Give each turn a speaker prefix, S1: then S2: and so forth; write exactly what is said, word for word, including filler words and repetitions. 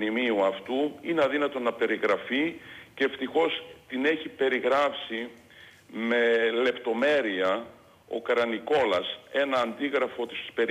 S1: μνημείου αυτού είναι αδύνατο να περιγραφεί και ευτυχώς την έχει περιγράψει με λεπτομέρεια ο Καρανικόλας, ένα αντίγραφο της